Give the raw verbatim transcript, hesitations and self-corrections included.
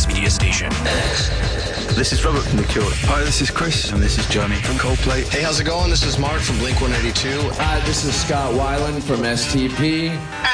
Mass Media Station. This is Robert from The Cure. Hi, this is Chris, and this is Johnny from Coldplay. Hey, how's it going? This is Mark from Blink one eighty-two. Hi, this is Scott Weiland from S T P.